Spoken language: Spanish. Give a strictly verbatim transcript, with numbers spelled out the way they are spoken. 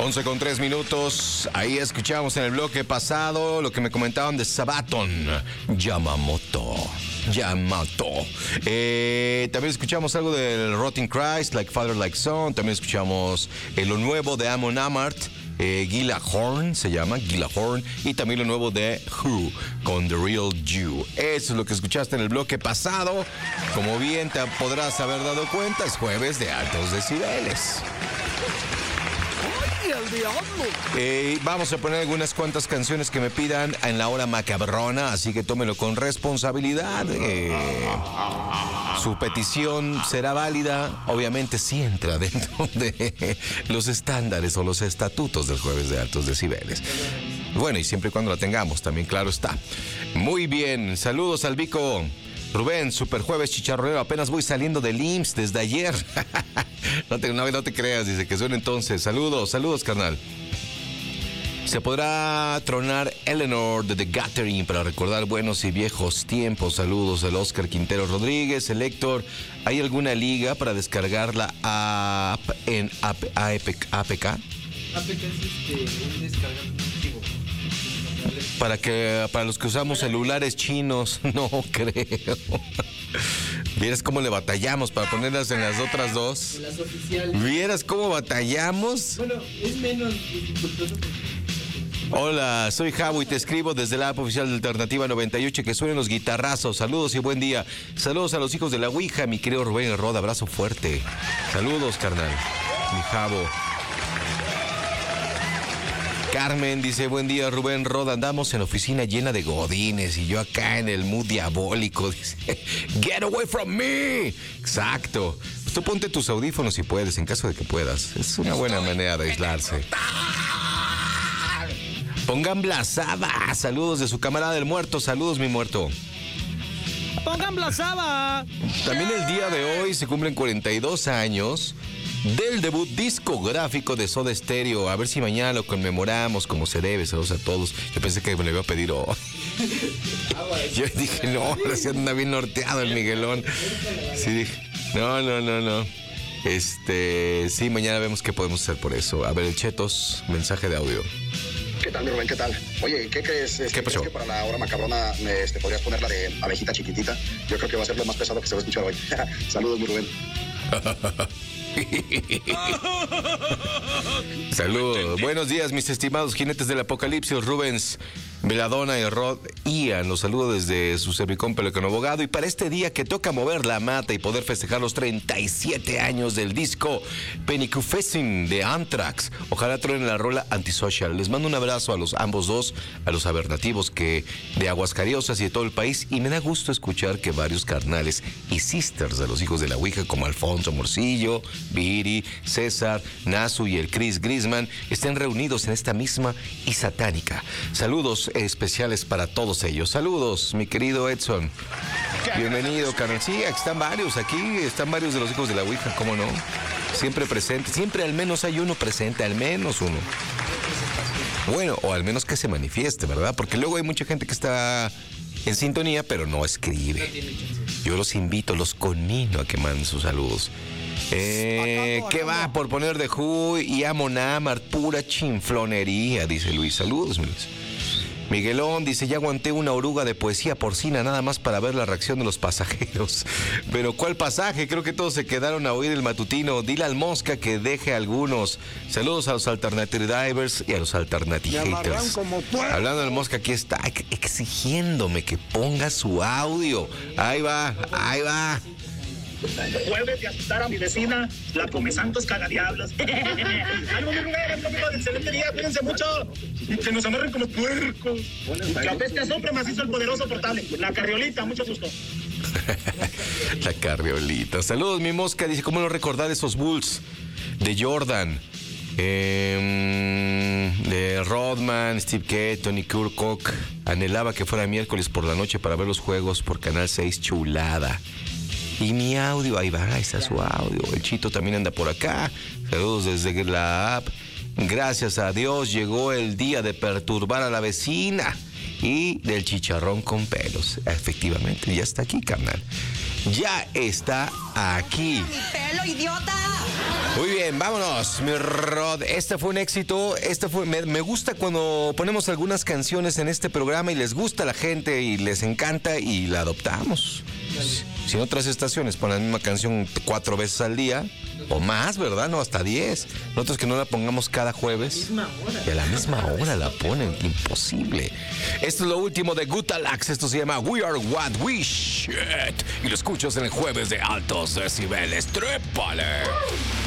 once con tres minutos. Ahí escuchamos en el bloque pasado lo que me comentaban de Sabaton. Yamamoto. Yamato. Eh, también escuchamos algo del Rotting Christ, Like Father, Like Son. También escuchamos eh, lo nuevo de Amon Amarth. Eh, Gila Horn se llama, Gila Horn. Y también lo nuevo de Who con The Real You. Eso es lo que escuchaste en el bloque pasado. Como bien te podrás haber dado cuenta, es jueves de altos decibeles. Eh, vamos a poner algunas cuantas canciones que me pidan en la hora macabrona, así que tómelo con responsabilidad. Eh, su petición será válida, obviamente si entra dentro de los estándares o los estatutos del jueves de altos decibeles. Bueno, y siempre y cuando la tengamos, también claro está. Muy bien, saludos al Vico. Rubén, super jueves chicharronero, apenas voy saliendo del I M S S desde ayer. no, te, no, no te creas, dice que suena entonces. Saludos, saludos, carnal. Se podrá tronar Eleanor de The Gathering para recordar buenos y viejos tiempos. Saludos al Oscar Quintero Rodríguez, el Héctor. ¿Hay alguna liga para descargar la app en A P K? A P K es este, un descargable. Para que para los que usamos celulares chinos, no creo. ¿Vieras cómo le batallamos para ponerlas en las otras dos? Las oficiales. ¿Vieras cómo batallamos? Bueno, es menos dificultoso. Hola, soy Javo y te escribo desde la app oficial de Alternativa noventa y ocho, que suenen los guitarrazos. Saludos y buen día. Saludos a los hijos de la Ouija, mi querido Rubén Roda. Abrazo fuerte. Saludos, carnal. Mi Javo. Carmen dice, buen día Rubén Roda, andamos en la oficina llena de godines y yo acá en el mood diabólico, dice, get away from me. Exacto. Pues tú ponte tus audífonos si puedes, en caso de que puedas. Es una buena manera de aislarse. Pongan blasada. Saludos de su camarada del muerto. Saludos, mi muerto. Pongan blasada. También el día de hoy se cumplen cuarenta y dos años del debut discográfico de Soda Stereo. A ver si mañana lo conmemoramos como se debe. Saludos a todos. Yo pensé que me lo iba a pedir hoy. Yo dije, no, ahora sí anda bien norteado el Miguelón. Sí, dije, no, no, no, no. Este, sí, mañana vemos qué podemos hacer por eso. A ver, el Chetos, mensaje de audio. ¿Qué tal, mi Rubén? ¿Qué tal? Oye, ¿qué crees? Este, ¿Qué pasó? ¿Crees que para la hora macabrona este, podrías poner la de abejita chiquitita? Yo creo que va a ser lo más pesado que se va a escuchar hoy. Saludos, mi Rubén. Saludos. Buenos días, mis estimados jinetes del apocalipsis, Rubens, Veladona y Rod Ian. Los saludo desde su servicón Pelecano Abogado. Y para este día que toca mover la mata y poder festejar los treinta y siete años del disco Penicufessin de Anthrax, ojalá truenen la rola Antisocial. Les mando un abrazo a los ambos dos, a los abernativos que de Aguascariosas y de todo el país. Y me da gusto escuchar que varios carnales y sisters de los hijos de la Ouija, como Alfonso Morcillo, Viri, César, Nasu y el Chris Grisman, estén reunidos en esta misma y satánica. Saludos especiales para todos ellos. Saludos, mi querido Edson. Bienvenido, carnal. Sí, están varios aquí, están varios de los hijos de la Ouija, ¿cómo no? Siempre presente, siempre al menos hay uno presente, al menos uno. Bueno, o al menos que se manifieste, ¿verdad? Porque luego hay mucha gente que está en sintonía, pero no escribe. Yo los invito, los conmino a que manden sus saludos. Eh, ¿Qué va por poner de Who y Amon Amarth? Pura chinflonería, dice Luis. Saludos, Luis. Miguelón dice, ya aguanté una oruga de poesía porcina nada más para ver la reacción de los pasajeros. Pero ¿cuál pasaje? Creo que todos se quedaron a oír el matutino. Dile al Mosca que deje algunos. Saludos a los Alternative Divers y a los Alternative Haters. Hablando del Mosca, aquí está exigiéndome que ponga su audio. Ahí va, ahí va. Jueves de asustar a mi vecina, la come santos cagadiablos. ¡Ánimo, mi Rubén! ¡Un excelente día! ¡Cuídense mucho! Y que nos amarren como puercos. Que apeste a sopre macizo el poderoso portable. La carriolita, mucho gusto. La carriolita. Saludos, mi Mosca. Dice, ¿cómo no recordar esos Bulls de Jordan? Eh, de Rodman, Steve Kerr, Tony Kurkock. Anhelaba que fuera miércoles por la noche para ver los juegos por Canal seis. Chulada. Y mi audio, ahí va, ahí está su audio. El Chito también anda por acá. Saludos desde la app. Gracias a Dios llegó el día de perturbar a la vecina y del chicharrón con pelos. Efectivamente, ya está aquí, carnal. Ya está aquí. ¡Mi pelo, idiota! Muy bien, vámonos, mi Rod. Este fue un éxito. Este fue, me, me gusta cuando ponemos algunas canciones en este programa y les gusta a la gente y les encanta y la adoptamos. Si en otras estaciones ponen la misma canción cuatro veces al día o más, ¿verdad? No, hasta diez. Nosotros que no la pongamos cada jueves. Y a la misma hora la ponen. Imposible. Esto es lo último de Gutalax. Esto se llama We Are What We Shit. Y lo escuchas en el jueves de altos decibeles. ¡Trépale!